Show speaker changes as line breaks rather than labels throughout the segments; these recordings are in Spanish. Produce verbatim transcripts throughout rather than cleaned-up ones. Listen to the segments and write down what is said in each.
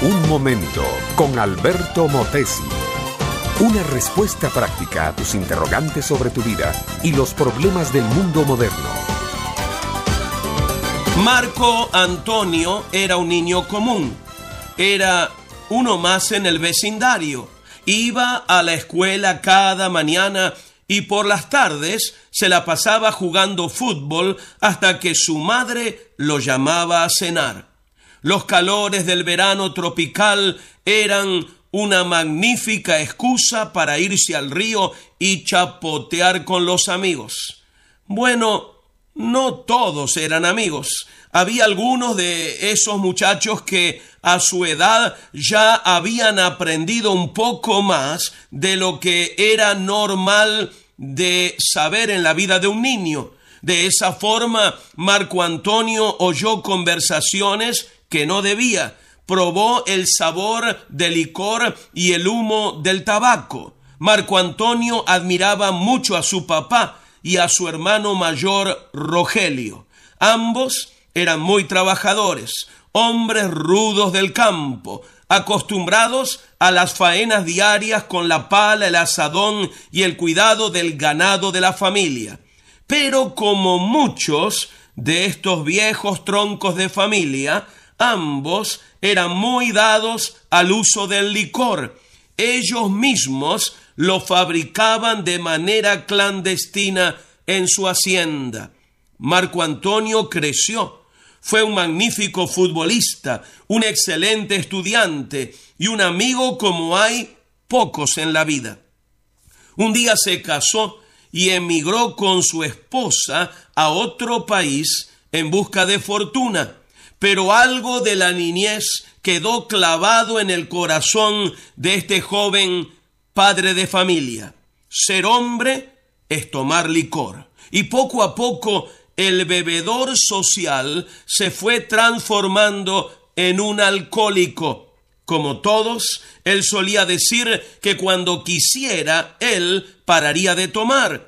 Un momento con Alberto Motesi. Una respuesta práctica a tus interrogantes sobre tu vida y los problemas del mundo moderno.
Marco Antonio era un niño común. Era uno más en el vecindario. Iba a la escuela cada mañana y por las tardes se la pasaba jugando fútbol hasta que su madre lo llamaba a cenar. Los calores del verano tropical eran una magnífica excusa para irse al río y chapotear con los amigos. Bueno, no todos eran amigos. Había algunos de esos muchachos que a su edad ya habían aprendido un poco más de lo que era normal de saber en la vida de un niño. De esa forma, Marco Antonio oyó conversaciones que no debía. Probó el sabor del licor y el humo del tabaco. Marco Antonio admiraba mucho a su papá y a su hermano mayor Rogelio. Ambos eran muy trabajadores, hombres rudos del campo, acostumbrados a las faenas diarias con la pala, el azadón y el cuidado del ganado de la familia. Pero como muchos de estos viejos troncos de familia, ambos eran muy dados al uso del licor. Ellos mismos lo fabricaban de manera clandestina en su hacienda. Marco Antonio creció. Fue un magnífico futbolista, un excelente estudiante y un amigo como hay pocos en la vida. Un día se casó y emigró con su esposa a otro país en busca de fortuna. Pero algo de la niñez quedó clavado en el corazón de este joven padre de familia. Ser hombre es tomar licor. Y poco a poco el bebedor social se fue transformando en un alcohólico. Como todos, él solía decir que cuando quisiera, él pararía de tomar.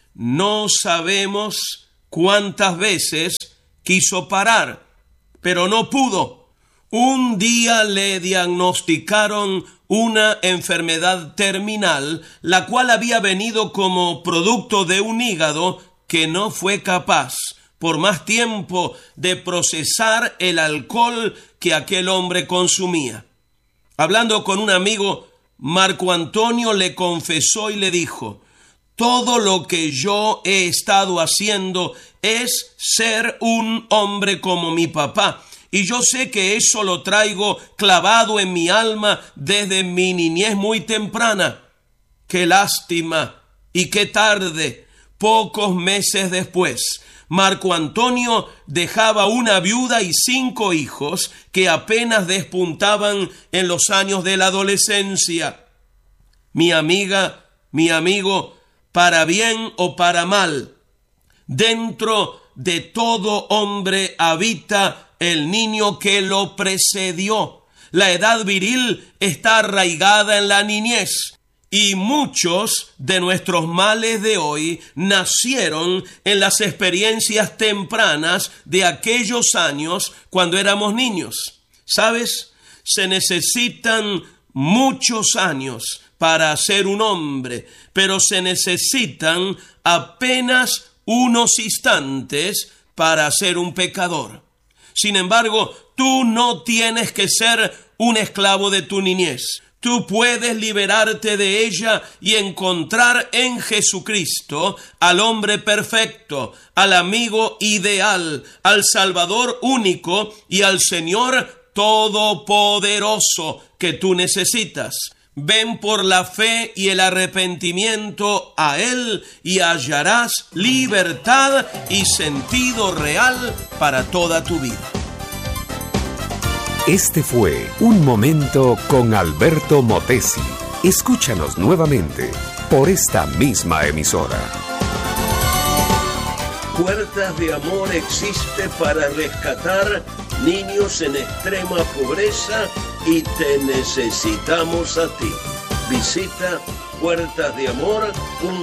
No sabemos cuántas veces quiso parar, pero no pudo. Un día le diagnosticaron una enfermedad terminal, la cual había venido como producto de un hígado que no fue capaz, por más tiempo, de procesar el alcohol que aquel hombre consumía. Hablando con un amigo, Marco Antonio le confesó y le dijo: todo lo que yo he estado haciendo es ser un hombre como mi papá, y yo sé que eso lo traigo clavado en mi alma desde mi niñez muy temprana. ¡Qué lástima! Y qué tarde. Pocos meses después, Marco Antonio dejaba una viuda y cinco hijos que apenas despuntaban en los años de la adolescencia. Mi amiga, mi amigo, para bien o para mal, dentro de todo hombre habita el niño que lo precedió. La edad viril está arraigada en la niñez. Y muchos de nuestros males de hoy nacieron en las experiencias tempranas de aquellos años cuando éramos niños. ¿Sabes? Se necesitan muchos años para ser un hombre, pero se necesitan apenas unos instantes para ser un pecador. Sin embargo, tú no tienes que ser un esclavo de tu niñez. Tú puedes liberarte de ella y encontrar en Jesucristo al hombre perfecto, al amigo ideal, al Salvador único y al Señor todopoderoso que tú necesitas. Ven por la fe y el arrepentimiento a Él y hallarás libertad y sentido real para toda tu vida.
Este fue Un Momento con Alberto Motesi. Escúchanos nuevamente por esta misma emisora.
Puertas de Amor existe para rescatar niños en extrema pobreza y te necesitamos a ti. Visita puertas de amor punto com.